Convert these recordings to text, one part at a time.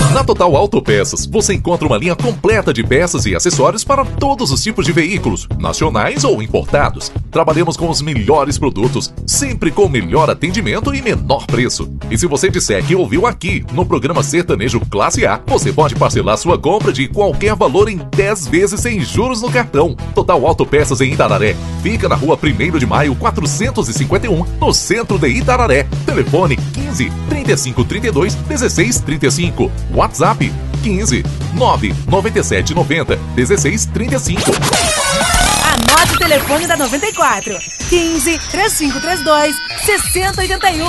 Na Total Autopeças, você encontra uma linha completa de peças e acessórios para todos os tipos de veículos, nacionais ou importados. Trabalhamos com os melhores produtos, sempre com o melhor atendimento e menor preço. E se você disser que ouviu aqui, no programa Sertanejo Classe A, você pode parcelar sua compra de qualquer valor em 10 vezes sem juros no cartão. Total Autopeças em Itararé. Fica na rua 1º de Maio, 451, no centro de Itararé. Telefone 15 35 32 16 35. WhatsApp 15 997 90 16 35. Anote o telefone da 94 15 3532 6081.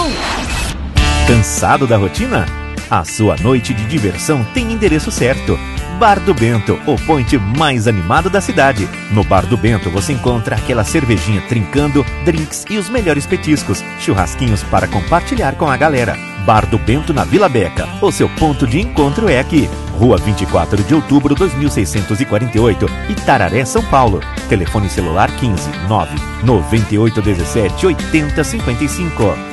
Cansado da rotina? A sua noite de diversão tem endereço certo. Bar do Bento, o point mais animado da cidade. No Bar do Bento você encontra aquela cervejinha trincando, drinks e os melhores petiscos, churrasquinhos para compartilhar com a galera. Bar do Bento na Vila Beca, o seu ponto de encontro é aqui. Rua 24 de outubro, 2648, Itararé, São Paulo. Telefone celular 15 9 98 17 80 55.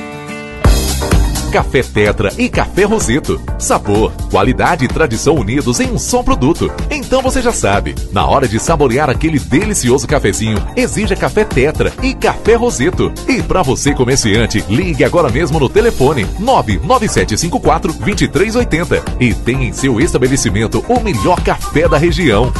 Café Tetra e Café Roseto. Sabor, qualidade e tradição unidos em um só produto. Então você já sabe, na hora de saborear aquele delicioso cafezinho, exija Café Tetra e Café Roseto. E para você comerciante, ligue agora mesmo no telefone 99754 2380 e tenha em seu estabelecimento o melhor café da região.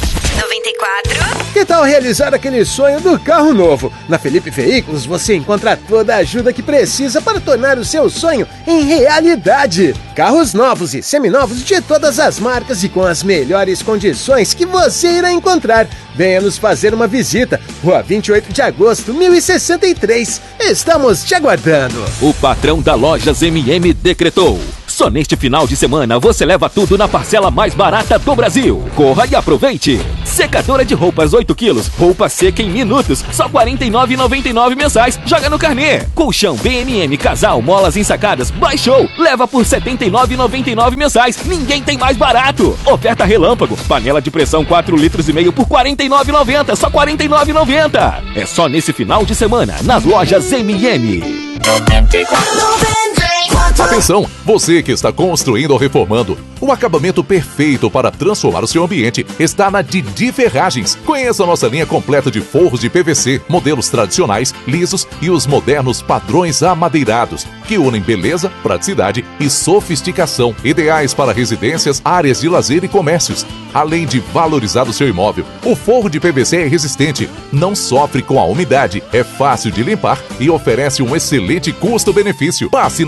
94. Que tal realizar aquele sonho do carro novo? Na Felipe Veículos você encontra toda a ajuda que precisa para tornar o seu sonho em realidade. Carros novos e seminovos de todas as marcas e com as melhores condições que você irá encontrar. Venha nos fazer uma visita. Rua 28 de agosto, 1063. Estamos te aguardando. O patrão da Lojas MM decretou: só neste final de semana você leva tudo na parcela mais barata do Brasil. Corra e aproveite! Secadora de roupas 8 quilos, roupa seca em minutos, só R$ 49,99 mensais. Joga no carnê. Colchão BMM Casal, molas ensacadas, baixou. Leva por R$ 79,99 mensais. Ninguém tem mais barato. Oferta relâmpago. Panela de pressão 4,5 litros por R$ 49,90. Só R$ 49,90. É só nesse final de semana, nas lojas MM. Atenção, você que está construindo ou reformando, o acabamento perfeito para transformar o seu ambiente está na Didi Ferragens. Conheça a nossa linha completa de forros de PVC, modelos tradicionais, lisos e os modernos padrões amadeirados, que unem beleza, praticidade e sofisticação, ideais para residências, áreas de lazer e comércios. Além de valorizar o seu imóvel, o forro de PVC é resistente, não sofre com a umidade, é fácil de limpar e oferece um excelente custo-benefício. Passe